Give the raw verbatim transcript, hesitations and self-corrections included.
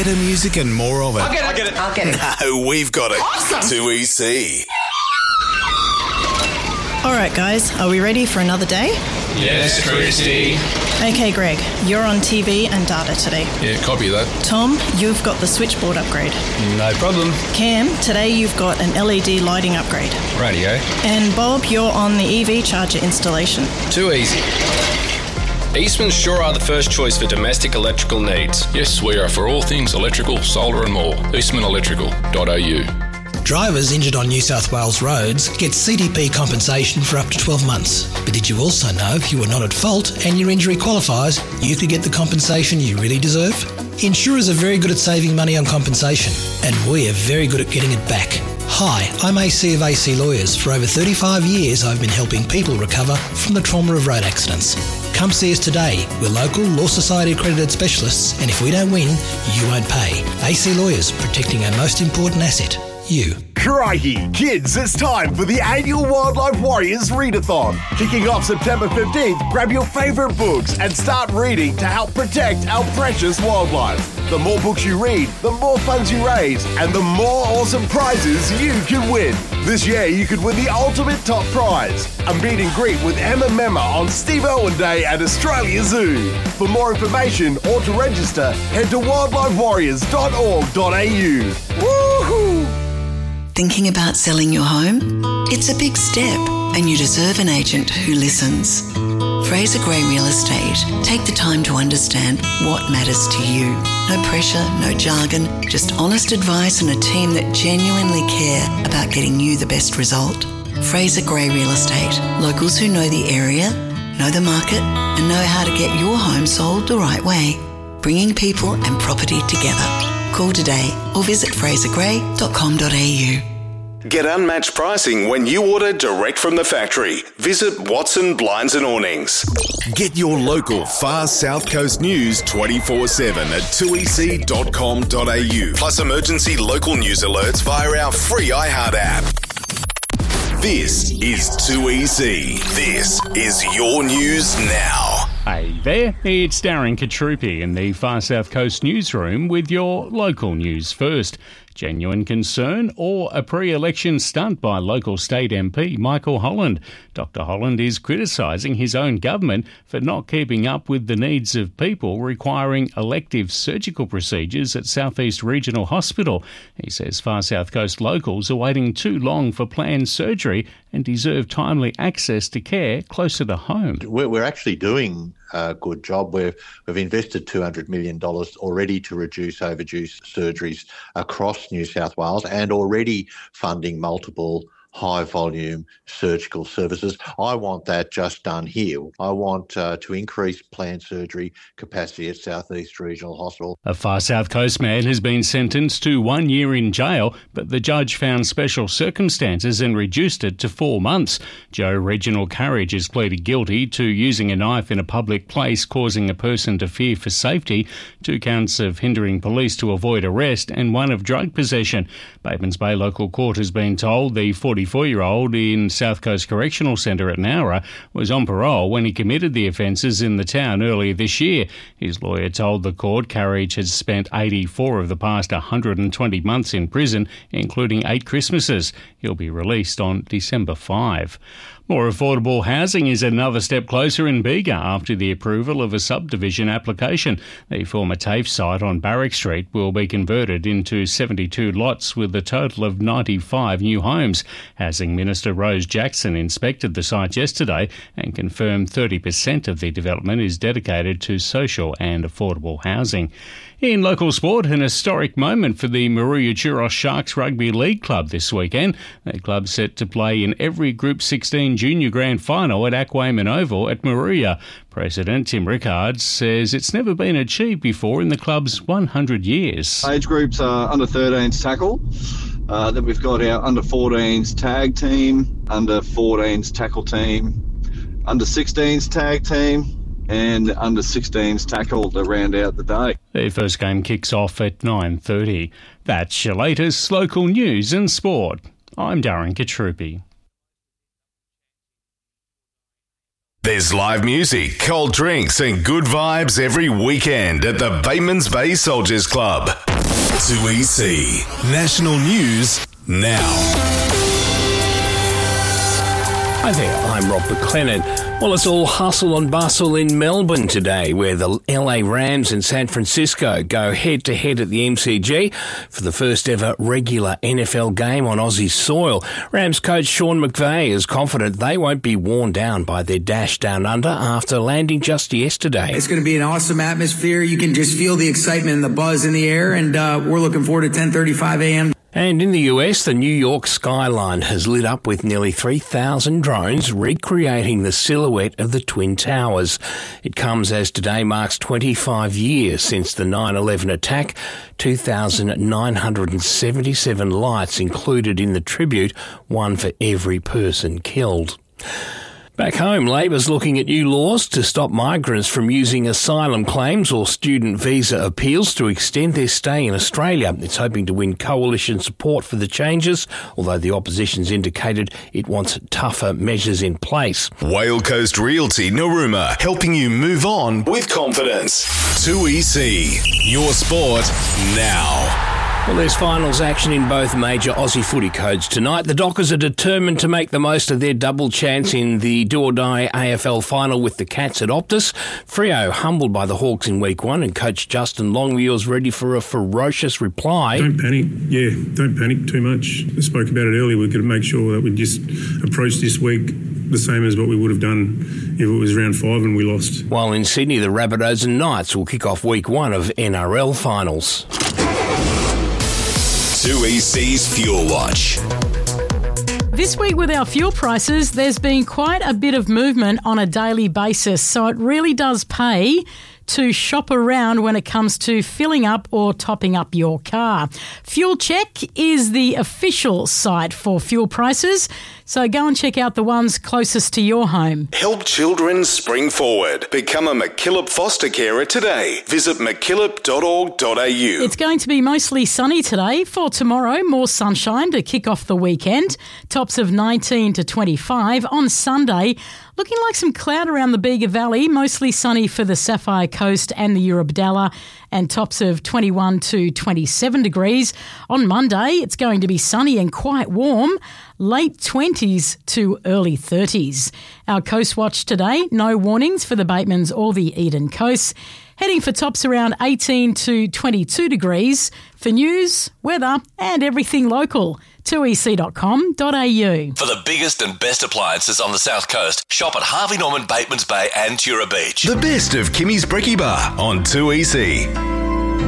better music and more of it. I'll get it. I'll get it. I'll get it. No, we've got it. Awesome. two E C. All right, guys, are we ready for another day? Yes, Christy. Okay, Greg, you're on T V and data today. Yeah, copy that. Tom, you've got the switchboard upgrade. No problem. Cam, today you've got an L E D lighting upgrade. Radio. And Bob, you're on the E V charger installation. Too easy. Eastman sure are the first choice for domestic electrical needs. Yes, we are for all things electrical, solar and more. eastman electrical dot a u. Drivers injured on New South Wales roads get C D P compensation for up to twelve months. But did you also know if you were not at fault and your injury qualifies, you could get the compensation you really deserve? Insurers are very good at saving money on compensation, and we are very good at getting it back. Hi, I'm A C of A C Lawyers. For over thirty-five years, I've been helping people recover from the trauma of road accidents. Come see us today. We're local, Law Society accredited specialists, and if we don't win, you won't pay. A C Lawyers, protecting our most important asset, you. Crikey, kids, it's time for the annual Wildlife Warriors Readathon. Kicking off September fifteenth, grab your favourite books and start reading to help protect our precious wildlife. The more books you read, the more funds you raise, and the more awesome prizes you can win. This year, you could win the ultimate top prize, a meet and greet with Emma Memma on Steve Irwin Day at Australia Zoo. For more information or to register, head to wildlife warriors dot org dot a u. Woohoo! Thinking about selling your home? It's a big step, and you deserve an agent who listens. Fraser Gray Real Estate take the time to understand what matters to you. No pressure, no jargon, just honest advice and a team that genuinely care about getting you the best result. Fraser Gray Real Estate. Locals who know the area, know the market, and know how to get your home sold the right way. Bringing people and property together. Call today or visit fraser gray dot com dot a u. Get unmatched pricing when you order direct from the factory. Visit Watson Blinds and Awnings. Get your local Far South Coast news twenty-four seven at two e c dot com dot a u. Plus emergency local news alerts via our free iHeart app. This is two E C. This is your news now. Hey there, it's Darren Katrupi in the Far South Coast newsroom with your local news first. Genuine concern or a pre-election stunt by local state M P Michael Holland. Doctor Holland is criticising his own government for not keeping up with the needs of people requiring elective surgical procedures at South East Regional Hospital. He says Far South Coast locals are waiting too long for planned surgery and deserve timely access to care closer to home. We're, we're actually doing a good job. We've, we've invested two hundred million dollars already to reduce overdue surgeries across New South Wales and already funding multiple high-volume surgical services. I want that just done here. I want uh, to increase planned surgery capacity at South East Regional Hospital. A Far South Coast man has been sentenced to one year in jail, but the judge found special circumstances and reduced it to four months. Joe Reginald Courage has pleaded guilty to using a knife in a public place causing a person to fear for safety, two counts of hindering police to avoid arrest, and one of drug possession. Batemans Bay Local Court has been told the forty-four-year-old in South Coast Correctional Centre at Nowra was on parole when he committed the offences in the town earlier this year. His lawyer told the court Courage has spent eighty-four of the past one hundred twenty months in prison, including eight Christmases. He'll be released on December fifth. More affordable housing is another step closer in Bega after the approval of a subdivision application. The former TAFE site on Barrack Street will be converted into seventy-two lots with a total of ninety-five new homes. Housing Minister Rose Jackson inspected the site yesterday and confirmed thirty percent of the development is dedicated to social and affordable housing. In local sport, an historic moment for the Maruya Churros Sharks Rugby League Club this weekend. The club set to play in every Group sixteen Junior Grand Final at Aquaman Oval at Maruya. President Tim Rickards says it's never been achieved before in the club's one hundred years. Age groups are under thirteens tackle. Uh, then we've got our under fourteens tag team, under fourteens tackle team, under sixteens tag team, and under sixteens tackle to round out the day. The first game kicks off at nine thirty. That's your latest local news and sport. I'm Darren Katrupi. There's live music, cold drinks and good vibes every weekend at the Batemans Bay Soldiers Club. two E C National News now. Hi there, I'm Rob McLennan. Well, it's all hustle and bustle in Melbourne today, where the L A Rams and San Francisco go head-to-head at the M C G for the first ever regular N F L game on Aussie soil. Rams coach Sean McVay is confident they won't be worn down by their dash down under after landing just yesterday. It's going to be an awesome atmosphere. You can just feel the excitement and the buzz in the air, and uh, we're looking forward to ten thirty-five a.m. And in the U S, the New York skyline has lit up with nearly three thousand drones recreating the silhouette of the Twin Towers. It comes as today marks twenty-five years since the nine eleven attack, two thousand nine hundred seventy-seven lights included in the tribute, one for every person killed. Back home, Labor's looking at new laws to stop migrants from using asylum claims or student visa appeals to extend their stay in Australia. It's hoping to win coalition support for the changes, although the opposition's indicated it wants tougher measures in place. Whale Coast Realty Narooma, helping you move on with confidence. two E C, your sport now. Well, there's finals action in both major Aussie footy codes tonight. The Dockers are determined to make the most of their double chance in the do-or-die A F L final with the Cats at Optus. Freo humbled by the Hawks in week one, and coach Justin Longmuir's ready for a ferocious reply. Don't panic. Yeah, don't panic too much. I spoke about it earlier. We've got to make sure that we just approach this week the same as what we would have done if it was round five and we lost. While in Sydney, the Rabbitohs and Knights will kick off week one of N R L finals. two E C's Fuel Watch. This week with our fuel prices, there's been quite a bit of movement on a daily basis, so it really does pay to shop around when it comes to filling up or topping up your car. Fuel Check is the official site for fuel prices, so go and check out the ones closest to your home. Help children spring forward. Become a MacKillop foster carer today. Visit mackillop dot org dot a u. It's going to be mostly sunny today. For tomorrow, more sunshine to kick off the weekend. Tops of nineteen to twenty-five. On Sunday, looking like some cloud around the Bega Valley, mostly sunny for the Sapphire Coast and the Eurobodalla, and tops of twenty-one to twenty-seven degrees. On Monday, it's going to be sunny and quite warm, late twenties to early thirties. Our Coast Watch today, no warnings for the Batemans or the Eden Coast. Heading for tops around eighteen to twenty-two degrees. For news, weather and everything local, two e c dot com dot a u. For the biggest and best appliances on the South Coast, shop at Harvey Norman, Batemans Bay and Tura Beach. The best of Kimmy's Brekkie Bar on two E C.